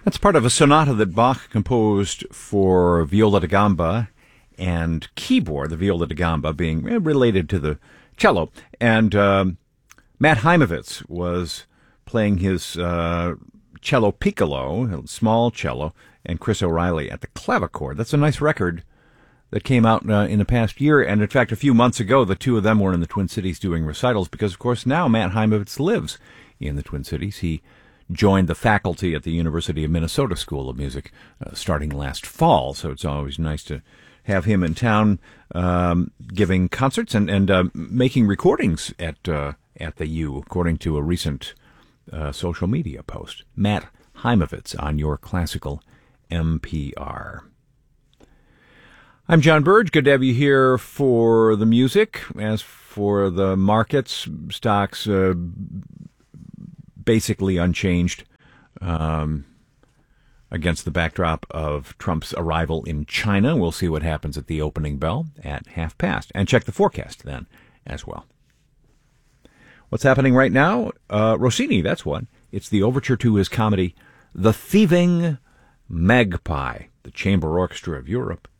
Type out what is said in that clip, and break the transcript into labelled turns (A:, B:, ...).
A: That's part of a sonata that Bach composed for viola da gamba and keyboard, the viola da gamba being related to the cello. And Matt Heimovitz was playing his cello piccolo, small cello, and Chris O'Reilly at the clavichord. That's a nice record that came out in the past year. And in fact, a few months ago, the two of them were in the Twin Cities doing recitals because, of course, now Matt Heimovitz lives in the Twin Cities. He joined the faculty at the University of Minnesota School of Music starting last fall. So it's always nice to have him in town giving concerts and making recordings at the U, according to a recent social media post. Matt Heimovitz on your classical NPR. I'm John Burge. Good to have you here for the music. As for the markets, stocks basically unchanged against the backdrop of Trump's arrival in China. We'll see what happens at the opening bell at 5:30. And check the forecast then as well. What's happening right now? Rossini, that's one. It's the overture to his comedy, The Thieving Magpie. The Chamber Orchestra of Europe